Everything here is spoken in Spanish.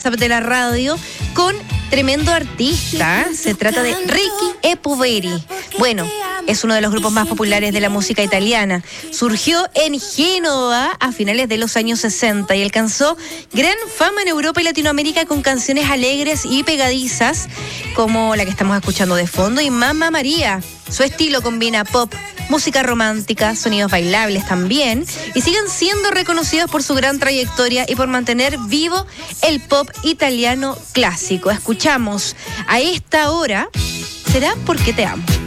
WhatsApp de la radio con tremendo artista. Se trata de Ricky e Poveri. Bueno, es uno de los grupos más populares de la música italiana. Surgió en Génova a finales de los años 60 y alcanzó gran fama en Europa y Latinoamérica con canciones alegres y pegadizas como la que estamos escuchando de fondo y Mamma María. Su estilo combina pop, música romántica, sonidos bailables también, y siguen siendo reconocidos por su gran trayectoria y por mantener vivo el pop italiano clásico. Escuchamos a esta hora, ¿Será porque te amo?